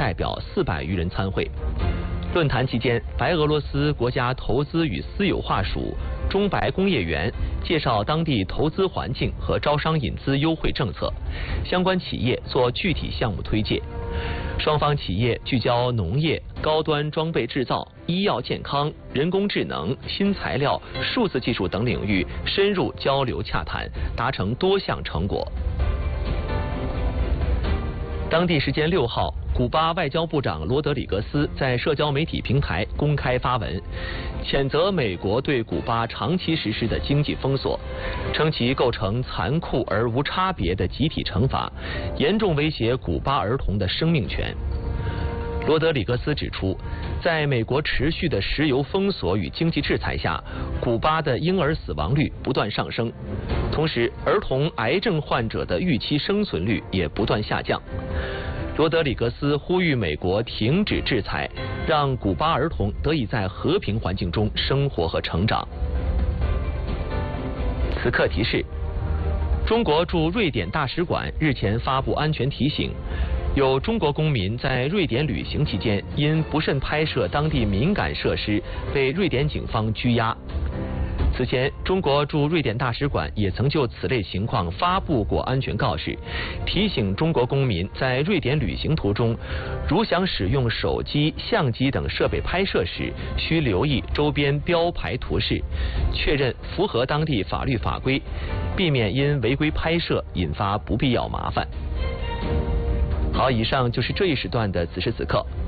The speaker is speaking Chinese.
代表400余人参会。论坛期间，白俄罗斯国家投资与私有化署中白工业园介绍当地投资环境和招商引资优惠政策，相关企业做具体项目推介。双方企业聚焦农业、高端装备制造、医药健康、人工智能、新材料、数字技术等领域深入交流洽谈，达成多项成果。当地时间6号，古巴外交部长罗德里格斯在社交媒体平台公开发文，谴责美国对古巴长期实施的经济封锁，称其构成残酷而无差别的集体惩罚，严重威胁古巴儿童的生命权。罗德里格斯指出，在美国持续的石油封锁与经济制裁下，古巴的婴儿死亡率不断上升，同时儿童癌症患者的预期生存率也不断下降。罗德里格斯呼吁美国停止制裁，让古巴儿童得以在和平环境中生活和成长。此刻提示：中国驻瑞典大使馆日前发布安全提醒，有中国公民在瑞典旅行期间因不慎拍摄当地敏感设施，被瑞典警方拘押。此前，中国驻瑞典大使馆也曾就此类情况发布过安全告示，提醒中国公民在瑞典旅行途中，如想使用手机、相机等设备拍摄时，需留意周边标牌图示，确认符合当地法律法规，避免因违规拍摄引发不必要麻烦。好，以上就是这一时段的此时此刻。